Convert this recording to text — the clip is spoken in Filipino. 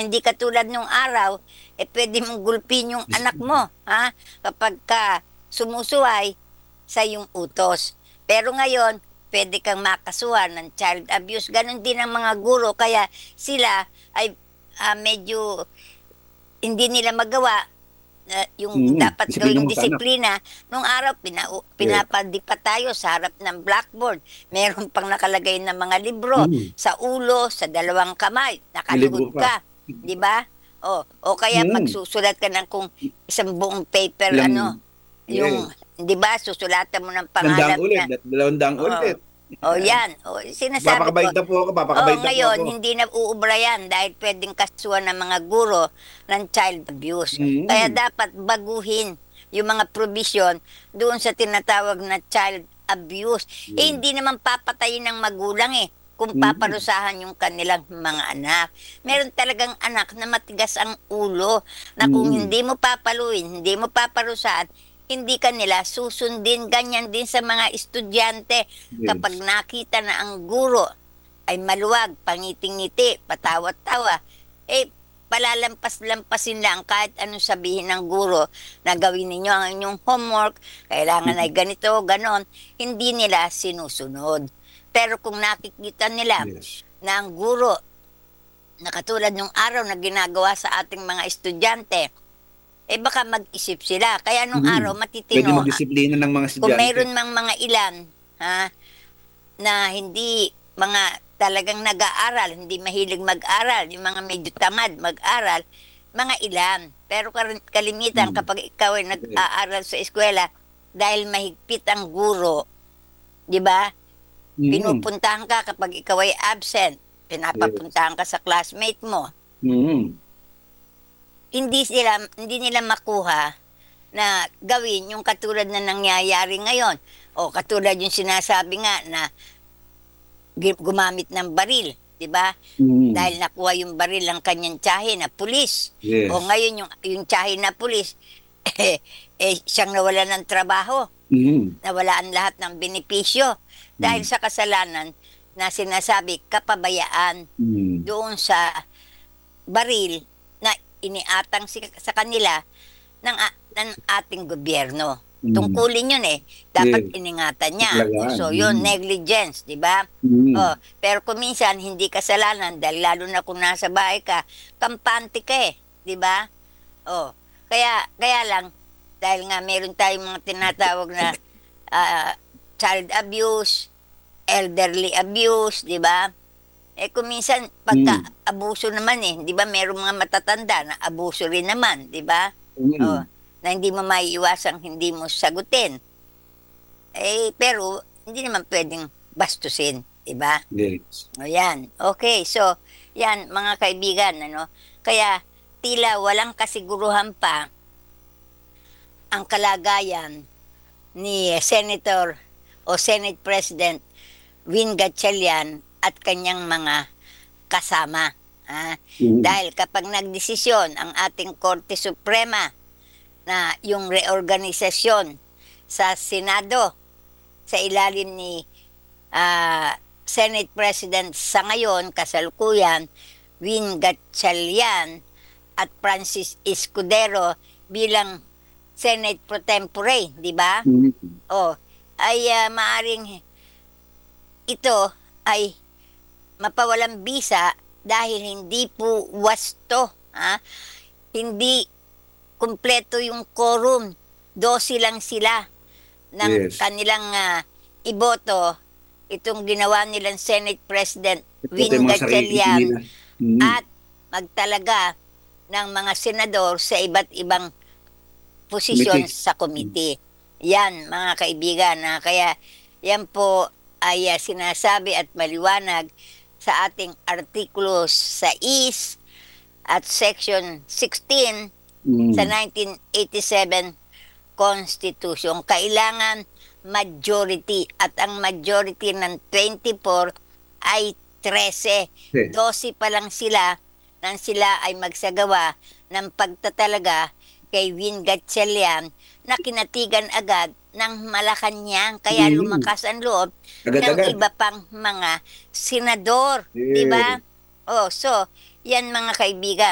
hindi katulad nung araw, pwede mong gulpin yung anak mo, ha? Kapag ka sumusuway sa yung utos. Pero ngayon, pwede kang makasuhan ng child abuse. Ganon din ang mga guro. Kaya sila ay medyo hindi nila magawa yung dapat Disiplina gawing mo sa anak. disiplina. Nung araw, Yes. pinapadi pa tayo sa harap ng blackboard. Meron pang nakalagay na mga libro sa ulo, sa dalawang kamay. May libro Nakaluhod pa. ka. Di ba? O kaya Mm. magsusulat ka ng kung isang buong paper, Ilang, yung, yes. di ba, susulatan mo ng Isang pangalan ulit, niya. 200 Oo. ulit. O Yan. yan. O, sinasabi ko, Papakabayad na po ako, papakabayad na po ngayon, ako. hindi na uubra yan dahil pwedeng kasuhan ng mga guro ng child abuse. Kaya Mm. dapat baguhin yung mga provision doon sa tinatawag na child abuse. Yes. Hindi naman papatayin ng magulang kung Mm. paparusahan yung kanilang mga anak. Meron talagang anak na matigas ang ulo na kung hindi mo papaluin, hindi mo paparusahan, hindi ka nila susundin. Ganyan din sa mga estudyante. Kapag Yes. nakita na ang guro ay maluwag, pangiting-ngiti, patawa-tawa, palalampas-lampasin lang kahit anong sabihin ng guro na gawin ninyo ang inyong homework, kailangan ay ganito, ganon, hindi nila sinusunod. Pero kung nakikita nila Yes. na ang guro, na katulad nung araw na ginagawa sa ating mga estudyante, baka mag-isip sila. Kaya nung araw, Pwede matitino, magdisiplina ng mga kung estudyante. mayroon mang mga ilan, na hindi mga talagang nag-aaral, hindi mahilig mag-aral, yung mga medyo tamad mag-aral, mga ilan. Pero kalimitan kapag ikaw ay nag-aaral sa eskwela, dahil mahigpit ang guro, di ba? Pinupuntahan ka kapag ikaw ay absent, pinapapuntahan ka sa classmate mo. Hindi nila makuha na gawin yung katulad na nangyayari ngayon. O katulad yung sinasabi nga na gumamit ng baril, di ba? Dahil nakuha yung baril ng kanyang tiyahin na pulis. Yes. O ngayon yung tiyahin na pulis, siyang nawala ng trabaho, nawalaan lahat ng benepisyo dahil sa kasalanan na sinasabi kapabayaan doon sa baril na iniatang sa kanila ng ating gobyerno. Tungkulin yun dapat Yes. iningatan niya. Talagaan. So yun, negligence, di ba? Pero kung minsan hindi kasalanan dahil lalo na kung nasa bahay ka, kampante ka di ba? Kaya lang dahil nga meron tayong mga tinatawag na child abuse, elderly abuse, di ba? Kung minsan pagka abuso naman di ba, merong mga matatanda na abuso rin naman, di ba? Na hindi mo maiiwasang hindi mo sagutin. Pero hindi naman pwedeng bastusin, di ba? Yes. O yan. Okay, so yan mga kaibigan, Kaya tila walang kasiguruhan pa ang kalagayan ni Senator o Senate President Win Gatchalian at kanyang mga kasama. Dahil kapag nagdesisyon ang ating Korte Suprema na yung reorganisasyon sa Senado sa ilalim ni Senate President sa ngayon, kasalukuyan, Win Gatchalian at Francis Escudero bilang Senate pro tempore, di ba? Ay maaring ito ay mapawalang bisa dahil hindi po wasto, hindi kumpleto yung quorum, 12 lang sila ng Yes. kanilang iboto, itong ginawa nilang Senate President Ito Win yung mga sarili Gatchalian nila. at magtalaga ng mga senador sa iba't ibang posisyon Committee. sa committee. Yan, mga kaibigan, kaya yan po ay sinasabi at maliwanag sa ating Artikulo 6 at Section 16 sa 1987 Constitution. Kailangan majority at ang majority ng 24 ay 13. 12 pa lang sila nang sila ay magsagawa ng pagtatalaga kay Win Gatchalian na kinatigan agad ng Malacanang. Kaya lumakas ang loob ng Agad-agad. iba pang mga senador. Di ba? So, yan mga kaibigan.